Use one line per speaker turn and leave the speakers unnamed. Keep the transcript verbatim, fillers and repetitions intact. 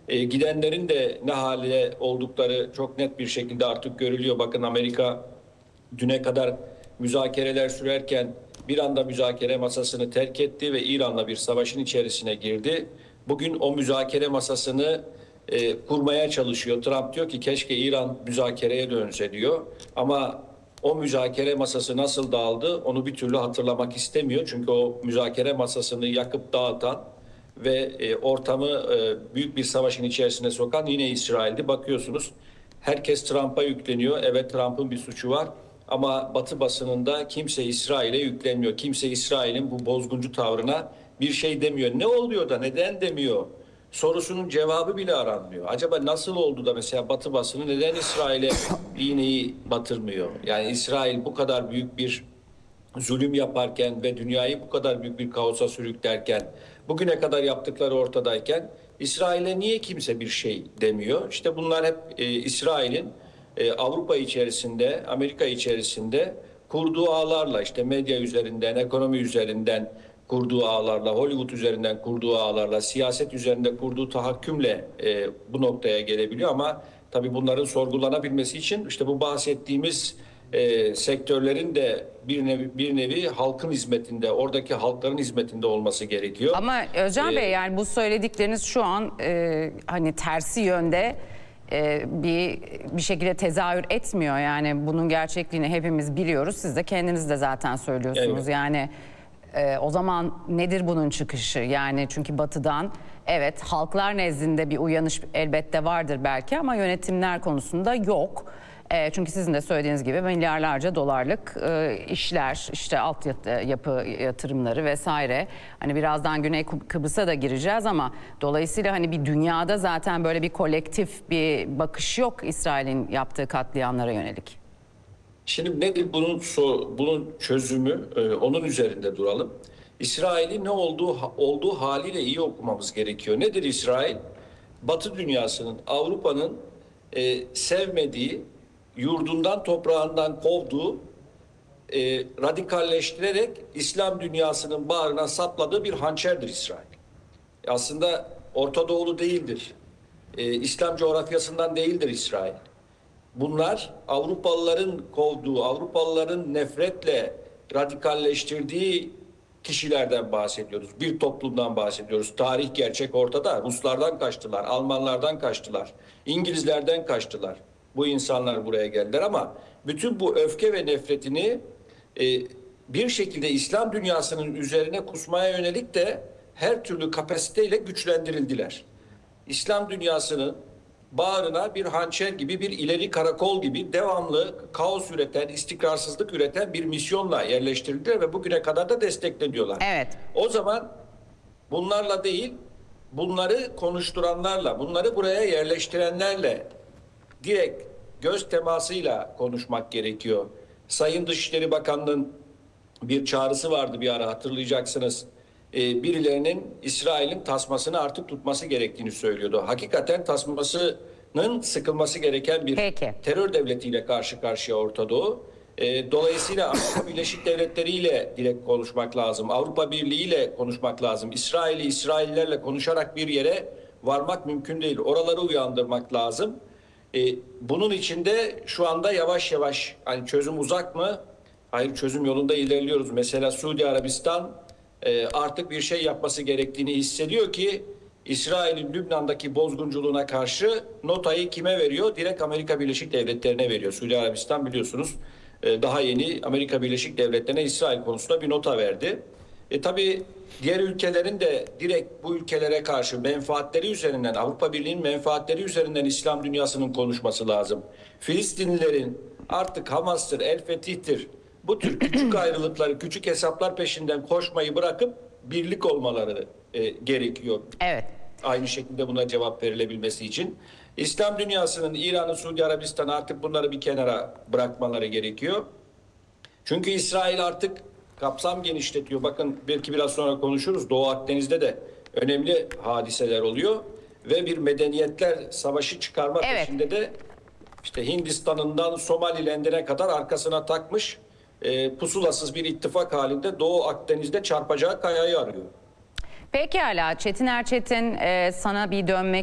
E, gidenlerin de ne hale oldukları çok net bir şekilde artık görülüyor. Bakın Amerika düne kadar müzakereler sürerken bir anda müzakere masasını terk etti ve İran'la bir savaşın içerisine girdi. Bugün o müzakere masasını e, kurmaya çalışıyor. Trump diyor ki keşke İran müzakereye dönse diyor. Ama o müzakere masası nasıl dağıldı onu bir türlü hatırlamak istemiyor. Çünkü o müzakere masasını yakıp dağıtan ve e, ortamı e, büyük bir savaşın içerisine sokan yine İsrail'di. Bakıyorsunuz herkes Trump'a yükleniyor. Evet, Trump'ın bir suçu var. Ama Batı basınında kimse İsrail'e yüklenmiyor. Kimse İsrail'in bu bozguncu tavrına bir şey demiyor. Ne oluyor da neden demiyor? Sorusunun cevabı bile aranmıyor. Acaba nasıl oldu da mesela Batı basını neden İsrail'e iğneyi batırmıyor? Yani İsrail bu kadar büyük bir zulüm yaparken ve dünyayı bu kadar büyük bir kaosa sürüklerken, bugüne kadar yaptıkları ortadayken İsrail'e niye kimse bir şey demiyor? İşte bunlar hep e, İsrail'in e, Avrupa içerisinde, Amerika içerisinde kurduğu ağlarla, işte medya üzerinden, ekonomi üzerinden kurduğu ağlarla, Hollywood üzerinden kurduğu ağlarla, siyaset üzerinde kurduğu tahakkümle e, bu noktaya gelebiliyor. Ama tabii bunların sorgulanabilmesi için işte bu bahsettiğimiz e, sektörlerin de bir nevi, bir nevi halkın hizmetinde, oradaki halkların hizmetinde olması gerekiyor.
Ama Özcan
Ee,
Bey, yani bu söyledikleriniz şu an e, hani tersi yönde e, bir bir şekilde tezahür etmiyor. Yani bunun gerçekliğini hepimiz biliyoruz. Siz de kendiniz de zaten söylüyorsunuz.
Evet.
Yani e, o zaman nedir bunun çıkışı? Yani çünkü Batı'dan evet halklar nezdinde bir uyanış elbette vardır belki ama yönetimler konusunda yok. E, çünkü sizin de söylediğiniz gibi milyarlarca dolarlık e, işler, işte altyapı yatırımları vesaire. Hani birazdan Güney Kıbrıs'a da gireceğiz ama dolayısıyla hani bir dünyada zaten böyle bir kolektif bir bakış yok İsrail'in yaptığı katliamlara yönelik.
Şimdi nedir bunun so bunun çözümü? Ee, onun üzerinde duralım. İsrail'i ne olduğu olduğu haliyle iyi okumamız gerekiyor. Nedir İsrail? Batı dünyasının, Avrupa'nın e, sevmediği, yurdundan, toprağından kovduğu, e, radikalleştirerek İslam dünyasının bağrına sapladığı bir hançerdir İsrail. Aslında Orta Doğulu değildir. E, İslam coğrafyasından değildir İsrail. Bunlar Avrupalıların kovduğu, Avrupalıların nefretle radikalleştirdiği kişilerden bahsediyoruz. Bir toplumdan bahsediyoruz. Tarih gerçek ortada. Ruslardan kaçtılar, Almanlardan kaçtılar, İngilizlerden kaçtılar. Bu insanlar buraya geldiler ama bütün bu öfke ve nefretini e, bir şekilde İslam dünyasının üzerine kusmaya yönelik de her türlü kapasiteyle güçlendirildiler. İslam dünyasının bağrına bir hançer gibi, bir ileri karakol gibi devamlı kaos üreten, istikrarsızlık üreten bir misyonla yerleştirildiler ve bugüne kadar da destekleniyorlar.
Evet.
O zaman bunlarla değil, bunları konuşturanlarla, bunları buraya yerleştirenlerle direkt göz temasıyla konuşmak gerekiyor. Sayın Dışişleri Bakanlığı'nın bir çağrısı vardı bir ara, hatırlayacaksınız. Ee, birilerinin İsrail'in tasmasını artık tutması gerektiğini söylüyordu. Hakikaten tasmasının sıkılması gereken bir
Peki.
terör devletiyle karşı karşıya Orta Doğu. Ee, dolayısıyla Amerika Birleşik Devletleri ile direkt konuşmak lazım. Avrupa Birliği ile konuşmak lazım. İsrail'i İsraillilerle konuşarak bir yere varmak mümkün değil. Oraları uyandırmak lazım. Ee, bunun için de şu anda yavaş yavaş, hani çözüm uzak mı? Hayır, çözüm yolunda ilerliyoruz. Mesela Suudi Arabistan e, artık bir şey yapması gerektiğini hissediyor ki İsrail'in Lübnan'daki bozgunculuğuna karşı notayı kime veriyor? Direkt Amerika Birleşik Devletleri'ne veriyor. Suudi Arabistan biliyorsunuz e, daha yeni Amerika Birleşik Devletleri'ne İsrail konusunda bir nota verdi. E tabii diğer ülkelerin de direkt bu ülkelere karşı menfaatleri üzerinden, Avrupa Birliği'nin menfaatleri üzerinden İslam dünyasının konuşması lazım. Filistinlilerin artık Hamas'tır, El Fetih'tir, bu tür küçük ayrılıkları, küçük hesaplar peşinden koşmayı bırakıp birlik olmaları e, gerekiyor.
Evet.
Aynı şekilde buna cevap verilebilmesi için. İslam dünyasının, İran'ı, Suudi Arabistan'ı artık bunları bir kenara bırakmaları gerekiyor. Çünkü İsrail artık kapsam genişletiyor. Bakın belki biraz sonra konuşuruz. Doğu Akdeniz'de de önemli hadiseler oluyor. Ve bir medeniyetler savaşı çıkarma
Evet.
peşinde de işte Hindistan'ından Somaliland'ine kadar arkasına takmış e, pusulasız bir ittifak halinde Doğu Akdeniz'de çarpacağı kayayı arıyor.
Pekala Çetin Erçetin, e, sana bir dönmek